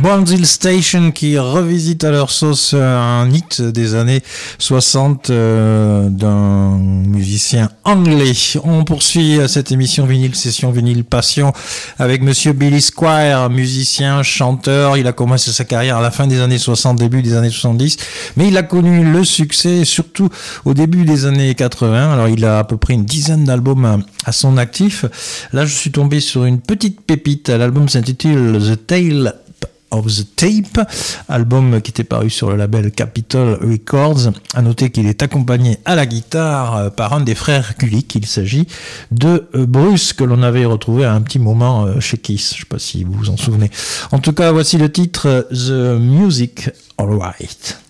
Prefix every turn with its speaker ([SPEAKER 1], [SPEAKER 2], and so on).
[SPEAKER 1] Brownsville Station qui revisite à leur sauce un hit des années 60 d'un musicien anglais. On poursuit cette émission vinyle session vinyle passion avec monsieur Billy Squier, musicien, chanteur. Il a commencé sa carrière à la fin des années 60, début des années 70, mais il a connu le succès surtout au début des années 80. Alors il a à peu près une dizaine d'albums à son actif. Là, je suis tombé sur une petite pépite. L'album s'intitule The Tale of the Tape, album qui était paru sur le label Capitol Records. À noter qu'il est accompagné à la guitare par un des frères Kulick. Il s'agit de Bruce, que l'on avait retrouvé à un petit moment chez Kiss. Je ne sais pas si vous vous en souvenez. En tout cas, voici le titre The Music Alright.